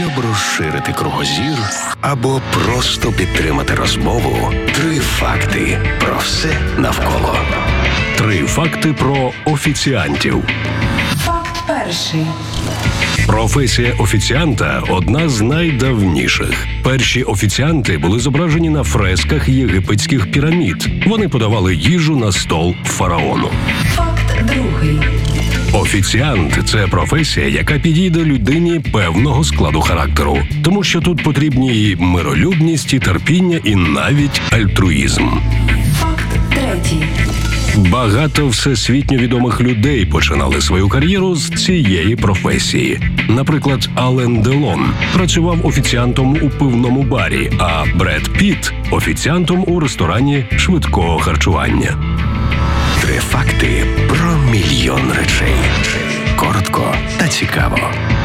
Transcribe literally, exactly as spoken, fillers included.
Щоб розширити кругозір або просто підтримати розмову, три факти про все навколо. Три факти про офіціантів. Факт перший. Професія офіціанта – одна з найдавніших. Перші офіціанти були зображені на фресках єгипетських пірамід. Вони подавали їжу на стол фараону. Факт другий. Офіціант – це професія, яка підійде людині певного складу характеру. Тому що тут потрібні і миролюбність, і терпіння, і навіть альтруїзм. Факт третій. Багато всесвітньо відомих людей починали свою кар'єру з цієї професії. Наприклад, Ален Делон працював офіціантом у пивному барі, а Бред Піт – офіціантом у ресторані швидкого харчування. Три факти про мільйон речей. Коротко та цікаво.